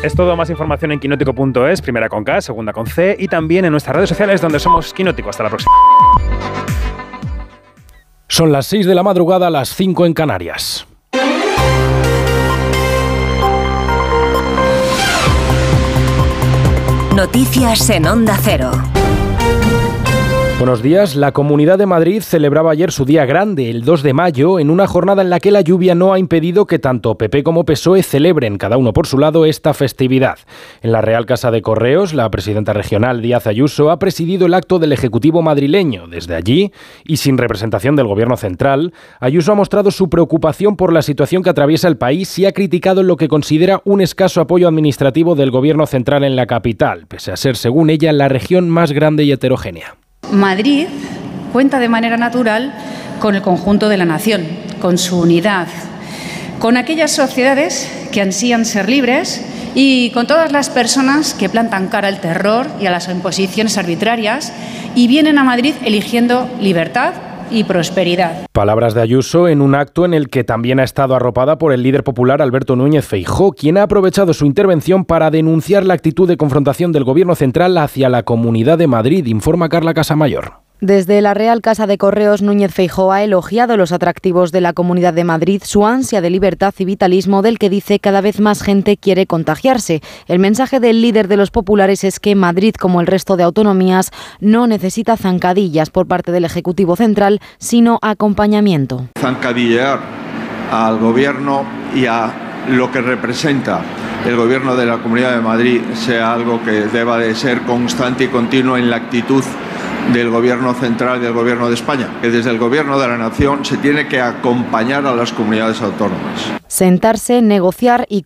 Es todo, más información en quinótico.es, primera con K, segunda con C, y también en nuestras redes sociales donde somos Quinótico. Hasta la próxima. Son las 6 de la madrugada, las 5 en Canarias. Noticias en Onda Cero. Buenos días. La Comunidad de Madrid celebraba ayer su día grande, el 2 de mayo, en una jornada en la que la lluvia no ha impedido que tanto PP como PSOE celebren, cada uno por su lado, esta festividad. En la Real Casa de Correos, la presidenta regional Díaz Ayuso ha presidido el acto del Ejecutivo madrileño. Desde allí, y sin representación del Gobierno central, Ayuso ha mostrado su preocupación por la situación que atraviesa el país y ha criticado lo que considera un escaso apoyo administrativo del Gobierno central en la capital, pese a ser, según ella, la región más grande y heterogénea. Madrid cuenta de manera natural con el conjunto de la nación, con su unidad, con aquellas sociedades que ansían ser libres y con todas las personas que plantan cara al terror y a las imposiciones arbitrarias y vienen a Madrid eligiendo libertad y prosperidad. Palabras de Ayuso en un acto en el que también ha estado arropada por el líder popular Alberto Núñez Feijóo, quien ha aprovechado su intervención para denunciar la actitud de confrontación del Gobierno central hacia la Comunidad de Madrid, informa Carla Casamayor. Desde la Real Casa de Correos, Núñez Feijóo ha elogiado los atractivos de la Comunidad de Madrid, su ansia de libertad y vitalismo del que dice cada vez más gente quiere contagiarse. El mensaje del líder de los populares es que Madrid, como el resto de autonomías, no necesita zancadillas por parte del Ejecutivo central, sino acompañamiento. Zancadillear al Gobierno y a lo que representa el Gobierno de la Comunidad de Madrid sea algo que deba de ser constante y continuo en la actitud del Gobierno central y del Gobierno de España, que desde el Gobierno de la Nación se tiene que acompañar a las comunidades autónomas. Sentarse, negociar y